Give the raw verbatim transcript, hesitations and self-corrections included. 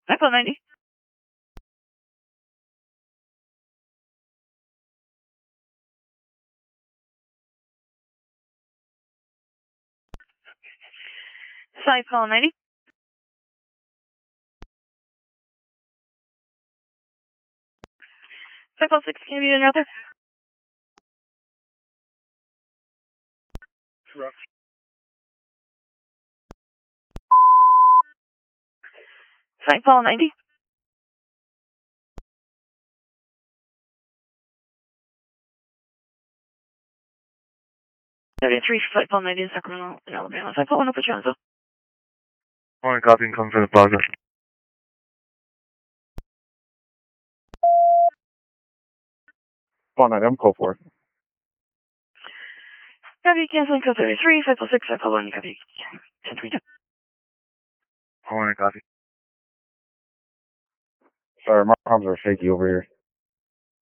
Echo ninety. Side call ninety. Five call six, can you be in out there? Correct. Side call ninety. thirty-three, Side call ninety in Sacramento, in Alabama. Side call one, put you on zone. Morning, copy and come from the plaza. One night, I'm call for it. Copy, canceling code thirty-three, Side call six, Side call one, copy. ten twenty-two. Morning, copy. Sorry, my arms are shaky over here.